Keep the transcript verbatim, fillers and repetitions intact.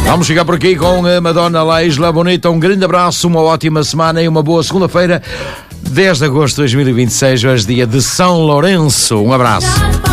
Vamos chegar por aqui com a Madonna La Isla Bonita. Um grande abraço, uma ótima semana e uma boa segunda-feira, dez de agosto de dois mil e vinte e seis, hoje dia de São Lourenço. Um abraço.